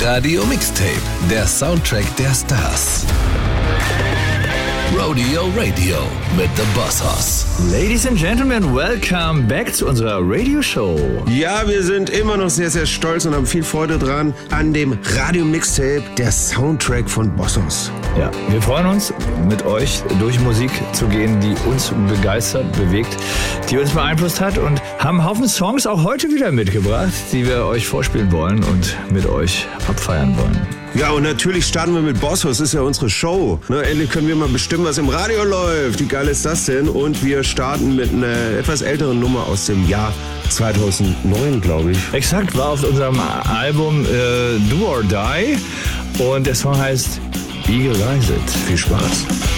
Radio Mixtape, der Soundtrack der Stars. Rodeo Radio mit The Boss Hoss. Ladies and Gentlemen, welcome back zu unserer Radio-Show. Ja, wir sind immer noch sehr, sehr stolz und haben viel Freude dran an dem Radio Mixtape, der Soundtrack von Boss Hoss. Ja, wir freuen uns, mit euch durch Musik zu gehen, die uns begeistert, bewegt, die uns beeinflusst hat und haben einen Haufen Songs auch heute wieder mitgebracht, die wir euch vorspielen wollen und mit euch abfeiern wollen. Ja, und natürlich starten wir mit Boss Hoss, das ist ja unsere Show. Endlich können wir mal bestimmen, was im Radio läuft. Wie geil ist das denn? Und wir starten mit einer etwas älteren Nummer aus dem Jahr 2009, glaube ich. Exakt, war auf unserem Album Do or Die und der Song heißt Eagle Rising. Viel Spaß.